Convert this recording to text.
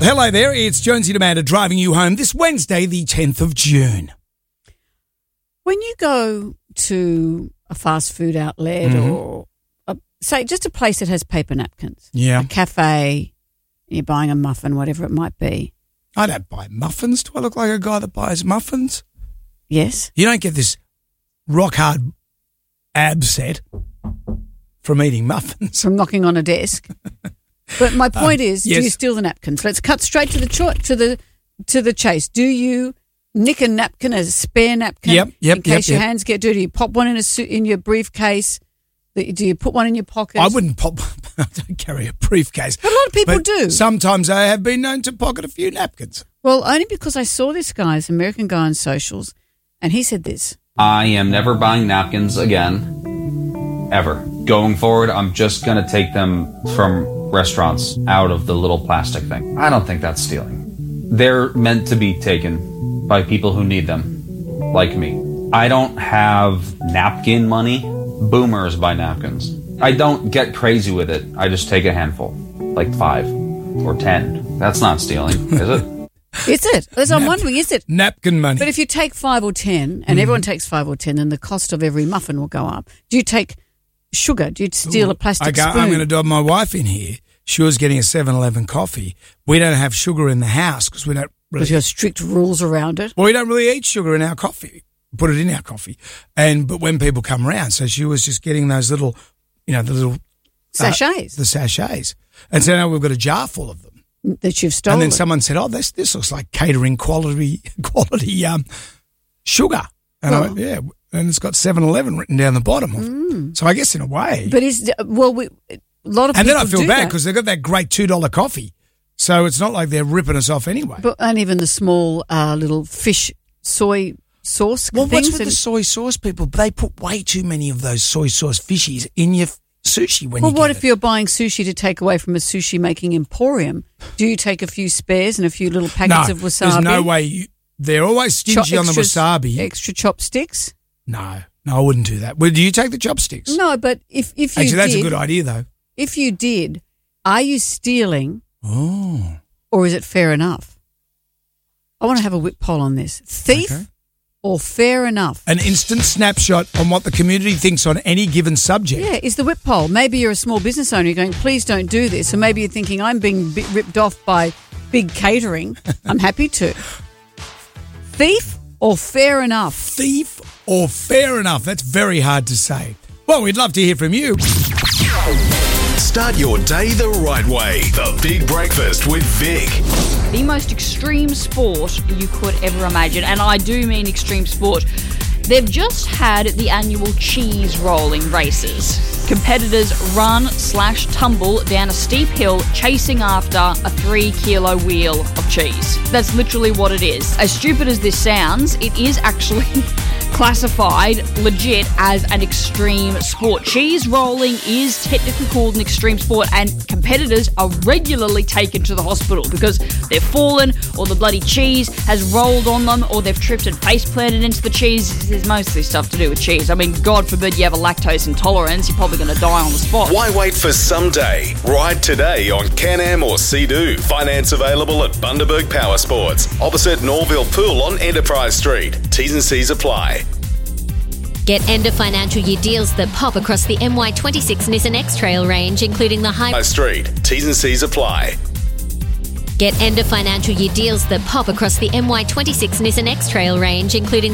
Hello there, it's Jonesy Amanda driving you home this Wednesday, the 10th of June. When you go to a fast food outlet or, say, just a place that has paper napkins, a cafe, you're buying a muffin, whatever it might be. I don't buy muffins. Do I look like a guy that buys muffins? Yes. You don't get this rock-hard ab set from eating muffins. From knocking on a desk. But my point is, yes. do you steal the napkins? Let's cut straight to the chase. Do you nick a napkin, a spare napkin, in case your hands get dirty? You pop one in your briefcase. Do you put one in your pocket? I wouldn't pop. I don't carry a briefcase. But a lot of people do. Sometimes I have been known to pocket a few napkins. Well, only because I saw this guy, this American guy on socials, and he said this. I am never buying napkins again, ever. Going forward, I'm just going to take them from restaurants out of the little plastic thing. I don't think that's stealing. They're meant to be taken by people who need them, like me. I don't have napkin money. Boomers buy napkins. I don't get crazy with it. I just take a handful, like 5 or 10. That's not stealing, is it? Is it? As I'm wondering, is it? Napkin money. But if you take 5 or 10, and everyone takes 5 or 10, then the cost of every muffin will go up. Do you take sugar? Do you steal a plastic spoon? I'm going to dub my wife in here. She was getting a 7-Eleven coffee. We don't have sugar in the house because we don't really... Because you have strict rules around it? Well, we don't really eat sugar in our coffee. Put it in our coffee. But when people come around, so she was just getting those little, the little... Sachets. The sachets. And so now we've got a jar full of them. That you've stolen. And then someone said, this looks like catering quality sugar. And I went, yeah. And it's got 7-Eleven written down the bottom of it. So I guess in a way. But a lot of people And then I feel do bad that. because they've got that great $2 coffee. So it's not like they're ripping us off anyway. And even the small little fish soy sauce Well, things. what's with the soy sauce people? They put way too many of those soy sauce fishies in your sushi when you get what if you're buying sushi to take away from a sushi making emporium? Do you take a few spares and a few little packets of wasabi? There's no way. They're always stingy on the wasabi. Extra chopsticks? No, I wouldn't do that. Well, do you take the chopsticks? No, but if you Actually, that's a good idea, though. If you did, are you stealing? Oh. Or is it fair enough? I want to have a whip poll on this. Thief or fair enough? An instant snapshot on what the community thinks on any given subject. Yeah, is the whip poll. Maybe you're a small business owner going, please don't do this. Or maybe you're thinking, I'm being ripped off by big catering. I'm happy to. Thief or fair enough? Thief or fair enough? That's very hard to say. Well, we'd love to hear from you. Start your day the right way. The Big Breakfast with Vic. The most extreme sport you could ever imagine, and I do mean extreme sport. They've just had the annual cheese rolling races. Competitors run/tumble down a steep hill chasing after a 3-kilo wheel of cheese. That's literally what it is. As stupid as this sounds, it is actually classified legit as an extreme sport. Cheese rolling is technically called an extreme sport, and competitors are regularly taken to the hospital because they've fallen, or the bloody cheese has rolled on them, or they've tripped and face planted into the cheese. There's mostly stuff to do with cheese. I mean, God forbid you have a lactose intolerance, you're probably going to die on the spot. Why wait for someday? Ride today on Can-Am or Sea-Doo. Finance available at Bundaberg Power Sports, opposite Norville Pool on Enterprise Street. T's and C's apply. Get end of financial year deals that pop across the MY26 Nissan X-Trail range, including the high Street. T's and C's apply. Get end of financial year deals that pop across the MY26 Nissan X-Trail range, including